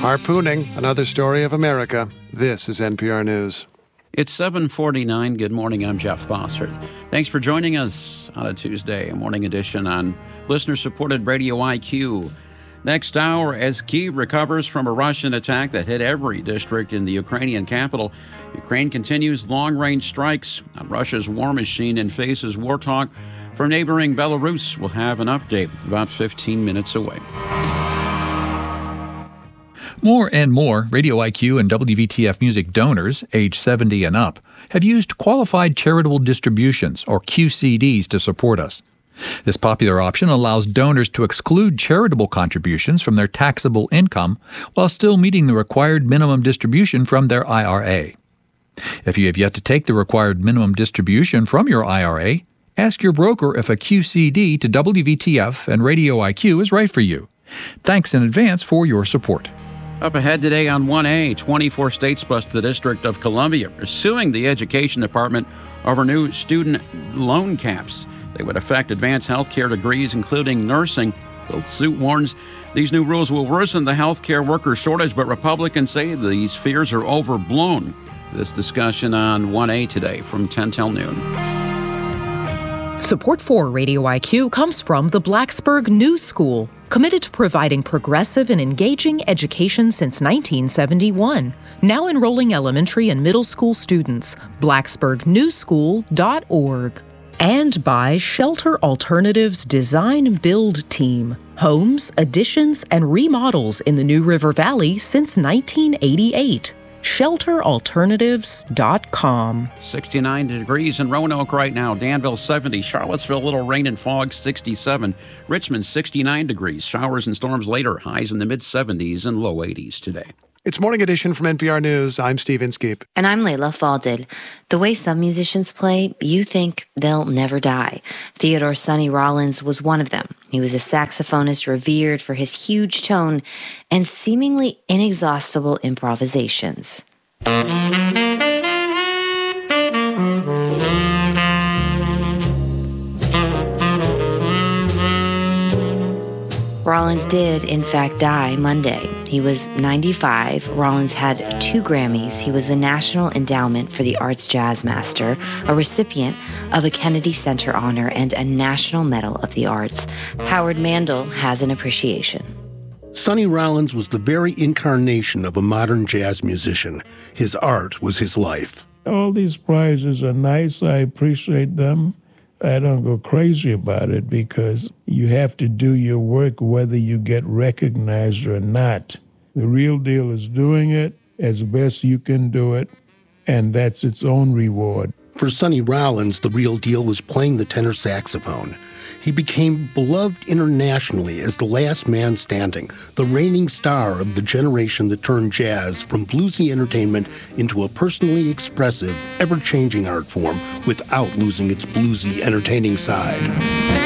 Harpooning, another story of America. This is NPR News. It's 7:49. Good morning. I'm Jeff Bossert. Thanks for joining us on a Tuesday, a morning edition on listener-supported Radio IQ. Next hour, as Kyiv recovers from a Russian attack that hit every district in the Ukrainian capital, Ukraine continues long-range strikes on Russia's war machine and faces war talk from neighboring Belarus. We'll have an update about 15 minutes away. More and more Radio IQ and WVTF Music donors, age 70 and up, have used Qualified Charitable Distributions, or QCDs, to support us. This popular option allows donors to exclude charitable contributions from their taxable income while still meeting the required minimum distribution from their IRA. If you have yet to take the required minimum distribution from your IRA, ask your broker if a QCD to WVTF and Radio IQ is right for you. Thanks in advance for your support. Up ahead today on 1A, 24 states plus the District of Columbia are suing the Education Department over new student loan caps. They would affect advanced healthcare degrees, including nursing. The suit warns these new rules will worsen the healthcare worker shortage, but Republicans say these fears are overblown. This discussion on 1A today from 10 till noon. Support for Radio IQ comes from the Blacksburg News School, committed to providing progressive and engaging education since 1971. Now enrolling elementary and middle school students. BlacksburgNewsSchool.org. And by Shelter Alternatives Design Build Team. Homes, additions, and remodels in the New River Valley since 1988. ShelterAlternatives.com. 69 degrees in Roanoke right now. Danville 70. Charlottesville, a little rain and fog, 67. Richmond 69 degrees. Showers and storms later. Highs in the mid-70s and low 80s today. It's Morning Edition from NPR News. I'm Steve Inskeep. And I'm Layla Falded. The way some musicians play, you think they'll never die. Theodore Sonny Rollins was one of them. He was a saxophonist revered for his huge tone and seemingly inexhaustible improvisations. Rollins did, in fact, die Monday. He was 95. Rollins had 2 Grammys. He was the National Endowment for the Arts Jazz Master, a recipient of a Kennedy Center honor, and a National Medal of the Arts. Howard Mandel has an appreciation. Sonny Rollins was the very incarnation of a modern jazz musician. His art was his life. All these prizes are nice. I appreciate them. I don't go crazy about it because you have to do your work whether you get recognized or not. The real deal is doing it as best you can do it, and that's its own reward. For Sonny Rollins, the real deal was playing the tenor saxophone. He became beloved internationally as the last man standing, the reigning star of the generation that turned jazz from bluesy entertainment into a personally expressive, ever-changing art form without losing its bluesy, entertaining side.